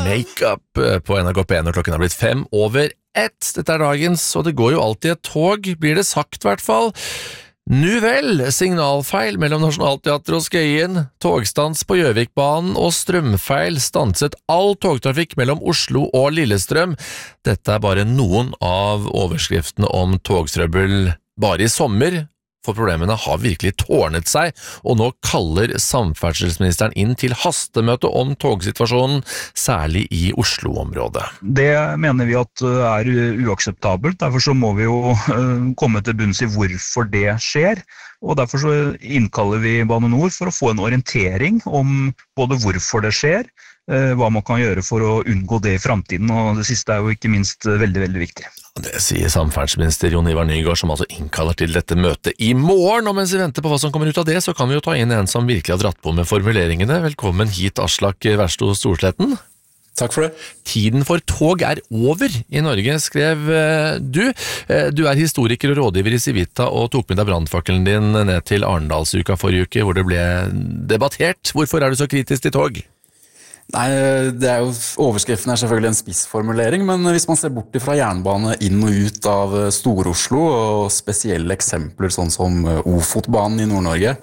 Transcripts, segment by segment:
Makeup på NRK P1 når klokken har blitt 5:01. Dette dagens, og det går jo alltid et tog, blir det sagt I hvert fall. Nu vel, signalfeil mellom Nationaltheatret og Skøyen, togstans på Gjøvikbanen og strømfeil stanset all togtrafikk mellom Oslo og Lillestrøm. Dette bare noen av overskriftene om togtrøbbel bare I sommer, for problemene har virkelig tårnet seg, og nå kaller samferdselsministeren inn til hastemøte om togsituasjonen, særlig I Oslo-området. Det mener vi at uakseptabelt, derfor så må vi jo komme til bunns I hvorfor det skjer, og derfor så innkaller vi Bane Nor for å få en orientering om både hvorfor det skjer, hva man kan gjøre for å unngå det I fremtiden, og det siste jo ikke minst veldig, veldig viktig. Det sier samferdselsminister Jon Ivar Nygård, som altså innkaller til dette møtet I morgen, og mens vi venter på hva som kommer ut av det, så kan vi jo ta inn en som virkelig har dratt på med formuleringene. Velkommen hit, Aslak Versto Storsletten. Takk for det. Tiden for tog over I Norge, skrev du. Du historiker og rådgiver I Civita og tok med deg brandfakkelen din ned til Arendalsuka forrige uke, hvor det ble debattert. Hvorfor du så kritisk til tog? Nei, det jo overskriften selvfølgelig en spissformulering, men hvis man ser bort fra jernbane inn og ut av Stor-Oslo, og spesielle eksempler sånn som Ofotbanen I Nord-Norge,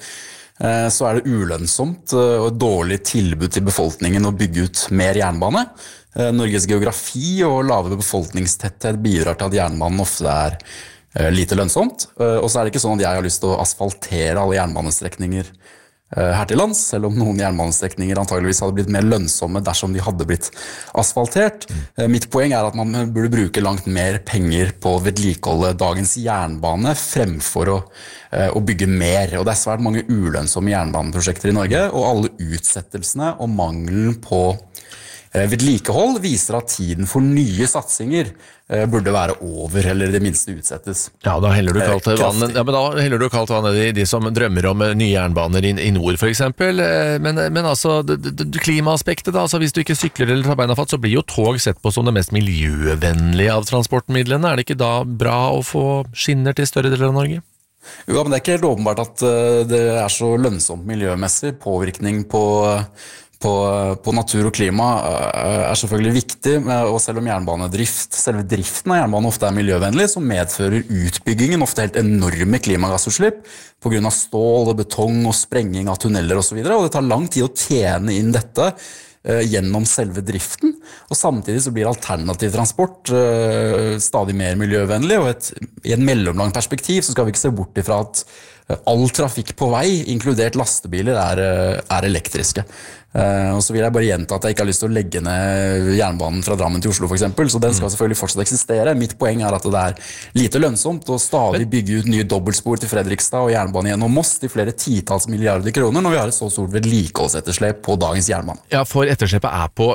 så det ulønnsomt og et dårlig tilbud til befolkningen å bygge ut mer jernbane. Norges geografi og lave befolkningstetthet bidrar til at jernbanen ofte lite lønnsomt, og så det ikke sånn at jeg har lyst til å asfaltere alle jernbanestrekninger her til lands, selv om noen jernbanestrekninger antageligvis hadde blitt mer lønnsomme dersom de hadde blitt asfaltert. Mitt poeng at man burde bruke langt mer penger på å vedlikeholde dagens jernbane fremfor å bygge mer, og det svært mange ulønnsomme jernbaneprosjekter I Norge, og alle utsettelsene og mangelen på vedlikehold viser at tiden for nye satsinger burde være over, eller det minste utsettes. Ja, da heller du kaldt vann, da heller du kaldt vann I de som drømmer om nye jernbaner I nord, for eksempel. Men altså, klimaaspektet da, altså hvis du ikke sykler eller tar beina fatt, så blir jo tog sett på som det mest miljøvennlige av transportmidlene. Det ikke da bra å få skinner til større deler av Norge? Jo, men det ikke helt åpenbart at det så lønnsomt miljømessig. Påvirkning på natur og klima selvfølgelig viktig, og selv om selve driften av jernbanen ofte miljøvennlig, så medfører utbyggingen ofte helt enorme klimagassutslipp på grunn av stål og betong og sprenging av tunneler og så videre, og det tar lang tid å tjene inn dette gjennom selve driften, og samtidig så blir alternativ transport stadig mer miljøvennlig, og I et mellomlangt perspektiv så skal vi ikke se bort ifra at all trafikk på vei, inkludert lastebiler, elektriske. Og så vil jeg bare gjenta at jeg ikke har lyst til å legge ned jernbanen fra Drammen til Oslo for eksempel, så den skal selvfølgelig fortsatt eksistere. Mitt poeng at det lite lønnsomt å stadig bygge ut nye dobbeltspor til Fredrikstad og jernbane gjennom Moss til flere titalls milliarder kroner når vi har et så stort vedlikeholdsetterslep på dagens jernbane. Ja, for etterslepet på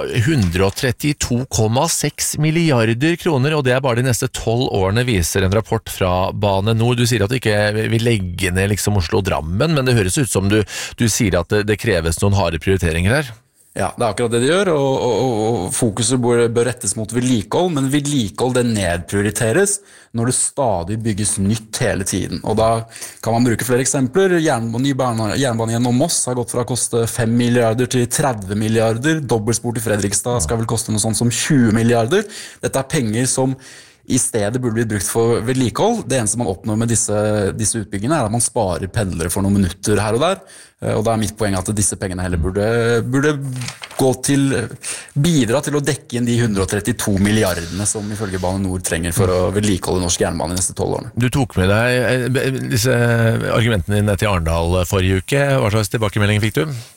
132,6 milliarder kroner, og det bare de neste 12 årene, viser en rapport fra Bane Nor. Du sier at du ikke vil legge ned liksom Oslo og Drammen, men det høres ut som du sier at det kreves noen harde prioriteringer her. Ja, det akkurat det de gjør, og fokuset bør rettes mot vedlikehold, men vedlikehold det nedprioriteres når det stadig bygges nytt hele tiden. Og da kan man bruke flere eksempler. Jernbane gjennom Moss har gått fra å koste 5 milliarder til 30 milliarder. Dobbeltspor til Fredrikstad skal vel koste noe sånt som 20 milliarder. Dette penger som I stedet burde bli brukt for vedlikehold. Det eneste man oppnår med disse utbyggene at man sparer pendlere for noen minutter her og der, og da mitt poeng at disse pengene heller burde gå til bidra til å dekke inn de 132 milliardene som ifølge Bane Nor trenger for å vedlikeholde norsk jernbane de neste 12 årene. Du tok med deg disse argumentene dine til Arendal forrige uke. Hva slags tilbakemelding fikk du?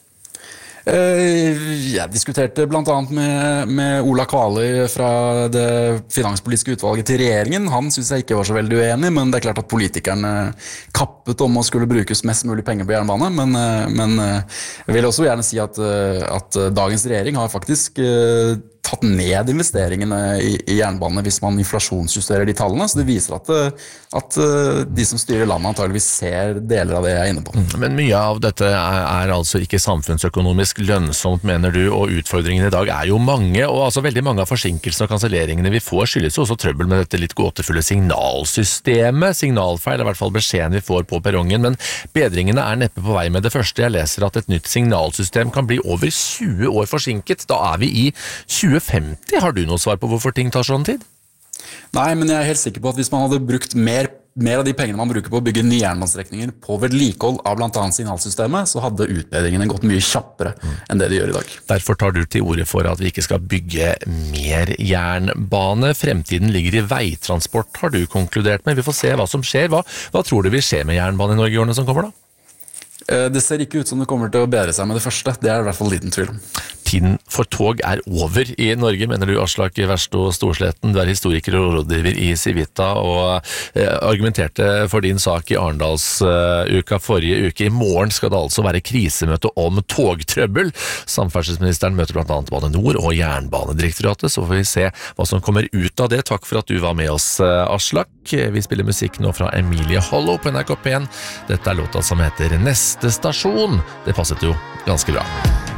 Jeg diskuterte blant annet med Ola Kvaløy fra det finanspolitiske utvalget til regjeringen. Han synes jeg ikke var så veldig uenig, men det klart at politikerne kappet om å skulle brukes mest mulig penger på jernbane, men jeg vil også gjerne si at dagens regjering har faktisk tatt ned investeringene i jernbane hvis man inflasjonsjusterer de tallene, så det viser at de som styrer landet antageligvis ser deler av det jeg inne på. Men mye av dette altså ikke samfunnsøkonomisk lønnsomt, mener du, og utfordringene i dag jo mange, og altså veldig mange av forsinkelsene og kanselleringene vi får skyldes også trøbbel med dette litt gåtefulle signalsystemet. Signalfeil I hvert fall beskjeden vi får på perrongen, men bedringene neppe på vei med det første. Jeg leser at et nytt signalsystem kan bli over 20 år forsinket. Da vi I 20 2050. Har du noe svar på hvorfor ting tar sånn tid? Nei, men jeg er helt sikker på at hvis man hadde brukt mer av de pengene man bruker på å bygge nye jernbanestrekninger på vedlikehold av blant annet signalsystemet, så hadde utbedringene gått mye kjappere enn det de gjør i dag. Derfor tar du til orde for at vi ikke skal bygge mer jernbane. Fremtiden ligger i veitransport, har du konkludert med. Vi får se hva som skjer. Hva tror du vil skje med jernbane i Norge i årene som kommer da? Det ser ikke ut som det kommer til å bedre seg med det første. Det er i hvert fall liten tvil om. Tiden for tog er over i Norge, mener du, Aslak Versto Storsleten. Du er historiker og rådgiver i Civita og argumenterte for din sak i Arendalsuka forrige uke. I morgen skal det altså være krisemøte om togtrøbbel. Samferdselsministeren møter blant annet Bane Nor og Jernbanedirektoratet, så får vi se hva som kommer ut av det. Takk for at du var med oss, Aslak. Vi spiller musikk nå fra Emilie Hollow på NRK P1. Dette er låta som heter Neste stasjon. Det passet jo ganske bra.